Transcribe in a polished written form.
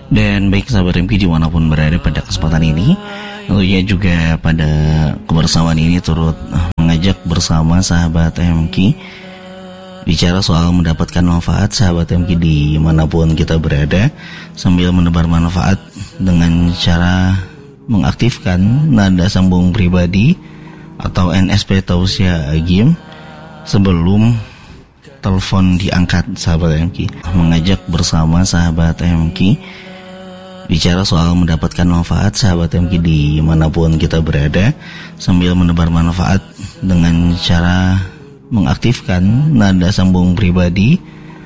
Dan baik sahabat MP dimanapun berada pada kesempatan ini, tentunya juga pada kebersamaan ini turut mengajak bersama sahabat MK bicara soal mendapatkan manfaat sahabat MK dimanapun kita berada, sambil menebar manfaat dengan cara mengaktifkan nada sambung pribadi atau NSP Tausia Agim sebelum telepon diangkat sahabat MK. Mengajak bersama sahabat MK bicara soal mendapatkan manfaat sahabat MK dimanapun kita berada, sambil menebar manfaat dengan cara mengaktifkan nada sambung pribadi